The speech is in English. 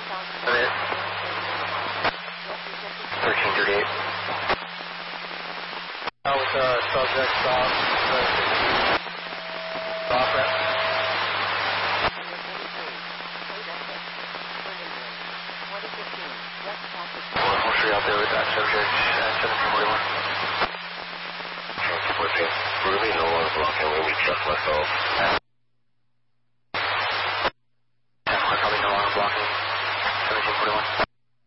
Minute. 1338. How was subject stop? Stop it. Horsery out there with that subject, 1741. Transporting. Really no one's blocking when we trust myself.